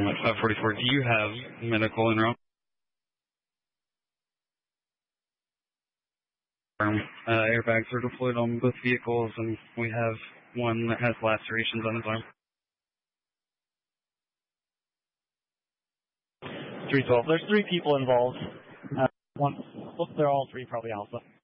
544, do you have medical en route? Airbags are deployed on both vehicles, and we have one that has lacerations on his arm. 312. There's 3 people involved. They're all 3 probably Alpha.